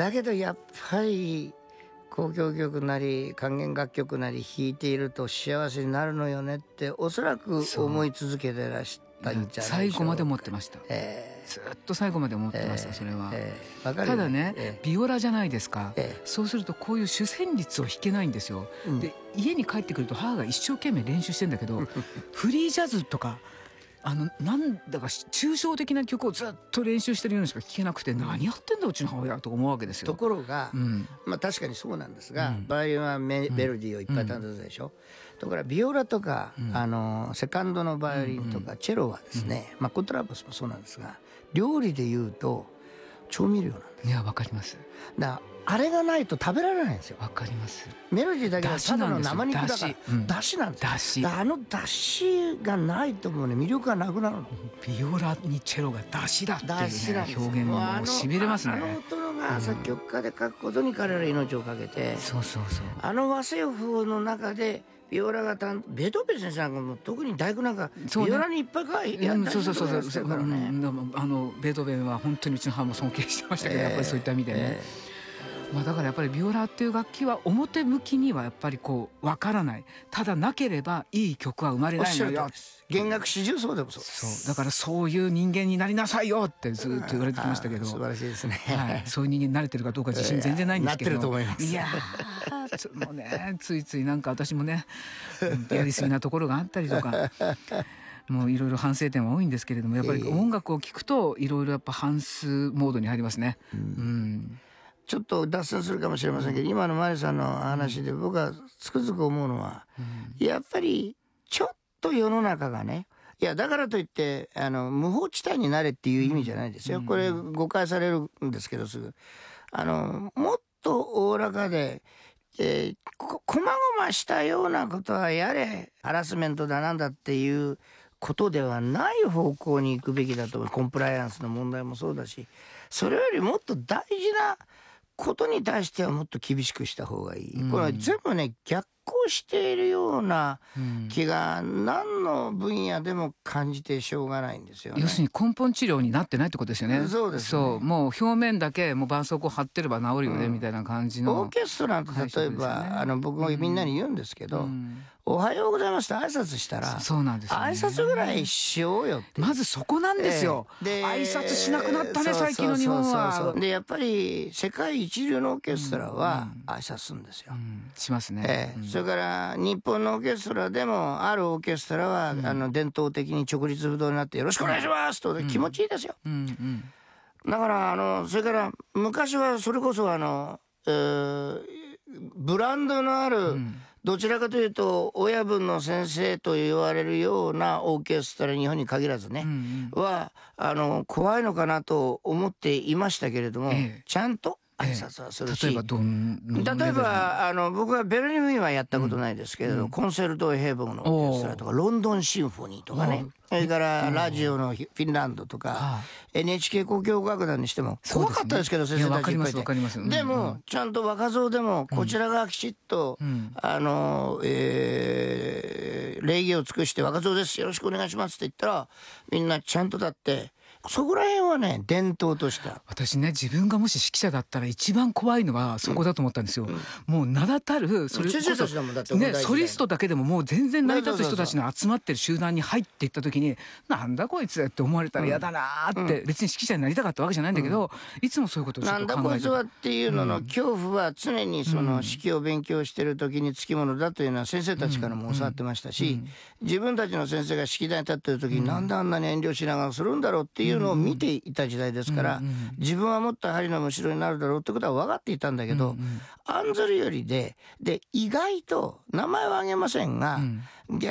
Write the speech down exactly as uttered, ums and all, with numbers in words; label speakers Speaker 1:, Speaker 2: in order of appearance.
Speaker 1: だけどやっぱり交響曲なり管弦楽曲なり弾いていると幸せになるのよねっておそらく思い続けてらしたんじゃないでしょうか。
Speaker 2: 最後まで思ってました、
Speaker 1: えー、
Speaker 2: ずっと最後まで思ってました、えー、それは、え
Speaker 1: ー、かる
Speaker 2: ただね、
Speaker 1: えー、
Speaker 2: ビオラじゃないですか、
Speaker 1: えー、
Speaker 2: そうするとこういう主旋律を弾けないんですよ、うん、で家に帰ってくると母が一生懸命練習してんだけどフリージャズとかあのなんだか抽象的な曲をずっと練習してるようにしか聴けなくて、何やってんだうちの母親と思うわけですよ。
Speaker 1: ところが、
Speaker 2: うん
Speaker 1: まあ、確かにそうなんですが、うん、バイオリンはメ、
Speaker 2: うん、
Speaker 1: メロディーをいっぱい担当するでしょ、うん、ところがビオラとか、うん、あのセカンドのバイオリンとか、うん、チェロはですね、うんまあ、コントラバスもそうなんですが料理でいうと調味料なんです。
Speaker 2: いやわかります。
Speaker 1: だあれがないと食べられないんですよ。
Speaker 2: わかります。
Speaker 1: メロディーだけはただの生肉だからだしなんですよ。
Speaker 2: だし、
Speaker 1: あのだしがないともうね魅力がなくなるの。
Speaker 2: ビオラにチェロがだしだっていう、ね、表現にもうしびれますね。
Speaker 1: あの音が作曲家で書くことに彼ら命をかけて、
Speaker 2: うん、そうそうそう、
Speaker 1: あの和声風の中でビオラが担ベートーベン先生なんかも特に大工なんか、ね、ビオラにいっぱいかやったりとかしてるからね。
Speaker 2: あのベートーベンは本当にうちの母も尊敬してましたけど、えー、やっぱりそういった意味でね、えーまあ、だからやっぱりビオラっていう楽器は表向きにはやっぱりこう分からない、ただなければいい曲は生まれないのよ。
Speaker 1: 弦楽四重奏でもそうです。
Speaker 2: そうだからそういう人間になりなさいよってずっと言われてきましたけど、
Speaker 1: 素晴らしいですね、
Speaker 2: はい、そういう人間になれてるかどうか自信全然ないんですけど、
Speaker 1: なってると思います。
Speaker 2: いやーもうねついついなんか私もねやりすぎなところがあったりとかもういろいろ反省点は多いんですけれども、やっぱり音楽を聴くといろいろやっぱ反芻モードに入りますね、うんうん
Speaker 1: ちょっと脱線するかもしれませんけど、うん、今のマリさんの話で僕はつくづく思うのは、うん、やっぱりちょっと世の中がね、いやだからといってあの無法地帯になれっていう意味じゃないですよ、うん、これ誤解されるんですけどすぐあのもっとおおらかで、えー、ここまごましたようなことはやれハラスメントだなんだっていうことではない方向に行くべきだと思う。コンプライアンスの問題もそうだし、それよりもっと大事なことに対してはもっと厳しくした方がいい、うん、これは全部ね逆行しているような気が何の分野でも感じてしょうがないんですよね。
Speaker 2: 要するに根本治療になってないってことですよね。
Speaker 1: そうですね。
Speaker 2: そうもう表面だけもう絆創膏貼ってれば治るよね、うん、みたいな感じの
Speaker 1: オーケストラと例えば、ね、あの僕もみんなに言うんですけど、うん、おはようございますと挨拶したら
Speaker 2: そうなんですよ、ね、
Speaker 1: 挨拶ぐらいしようよって
Speaker 2: まずそこなんですよ、えー、で挨拶しなくなったね最近の日本は。そうそうそうそうで
Speaker 1: やっぱり世界一流のオーケストラは挨拶するんですよ、
Speaker 2: うんうん、しますね、
Speaker 1: えーうん、それから日本のオーケストラでもあるオーケストラは、うん、あの伝統的に直立不動になってよろしくお願いしますと、うん、気持ちいいですよ、うんうんうん、だからあのそれから昔はそれこそあの、えー、ブランドのある、うんどちらかというと親分の先生と言われるようなオーケストラ日本に限らずね、うんうん、はあの怖いのかなと思っていましたけれども、ええ、ちゃんと挨拶はするし、
Speaker 2: ええ、例えばどん
Speaker 1: 例えばあの僕はベルリン・ウィーンはやったことないですけれど、うん、コンセルト・ヘーボンのオーケストラとかロンドン・シンフォニーとかね、それからラジオのフィンランドとか エヌエイチケー 交響楽団にしても怖かったですけど、先生たちいっぱいいて、でもちゃんと若造でもこちらがきちっと、うん、あの、えー、礼儀を尽くして若造ですよろしくお願いしますって言ったらみんなちゃんと立って、そこら辺はね伝統とした。
Speaker 2: 私ね自分がもし指揮者だったら一番怖いのはそこだと思ったんですよ、うん、もう名だたるそれこそ、ね、ソリストだけでももう全然成り立つ人たちの集まってる集団に入っていった時になんだこいつって思われたら嫌だなって、うん、別に指揮者になりたかったわけじゃないんだけど、うん、いつもそういうことをちょっと考えて、
Speaker 1: なんだこいつはっていうのの恐怖は常にその指揮を勉強してる時につきものだというのは先生たちからも教わってましたし、うんうん、自分たちの先生が指揮台に立ってる時になんであんなに遠慮しながらするんだろうっていうのを見ていた時代ですから、うんうん、自分はもっと針のむしろになるだろうってことは分かっていたんだけど、うんうん、案ずるよりでで意外と名前は挙げませんが、うん、